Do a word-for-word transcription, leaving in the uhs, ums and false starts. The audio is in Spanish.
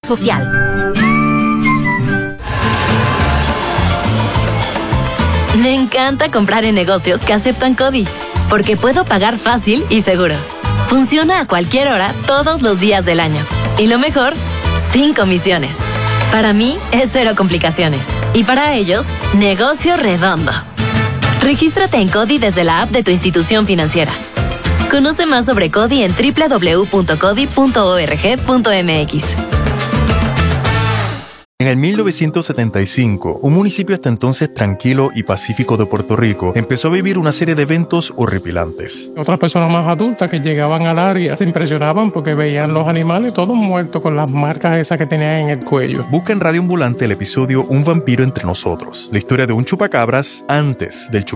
social. Me encanta comprar en negocios que aceptan CODI, porque puedo pagar fácil y seguro. Funciona a cualquier hora, todos los días del año. Y lo mejor, sin comisiones. Para mí, es cero complicaciones. Y para ellos, negocio redondo. Regístrate en CODI desde la app de tu institución financiera. Conoce más sobre CODI en doble u doble u doble u punto codi punto org punto m x. En el mil novecientos setenta y cinco, un municipio hasta entonces tranquilo y pacífico de Puerto Rico empezó a vivir una serie de eventos horripilantes. Otras personas más adultas que llegaban al área se impresionaban porque veían los animales todos muertos con las marcas esas que tenían en el cuello. Busca en Radio Ambulante el episodio Un vampiro entre nosotros, la historia de un chupacabras antes del chupacabras.